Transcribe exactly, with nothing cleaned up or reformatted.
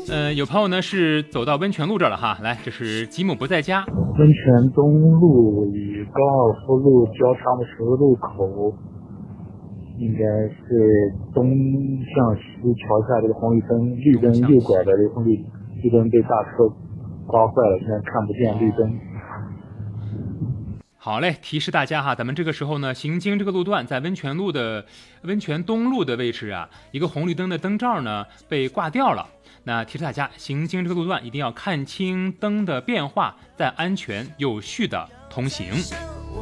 呃，有朋友呢是走到温泉路这儿了哈，来，这是吉姆不在家。 温泉东路与高尔夫路交叉的十字路口，应该是东向西桥下这个红绿灯，绿灯右拐的这个红绿绿灯被大车刮坏了，现在看不见绿灯。 好嘞，提示大家哈，咱们这个时候呢，行经这个路段，在温泉路的温泉东路的位置啊，一个红绿灯的灯罩呢被挂掉了。那提示大家，行经这个路段一定要看清灯的变化，再安全有序的通行。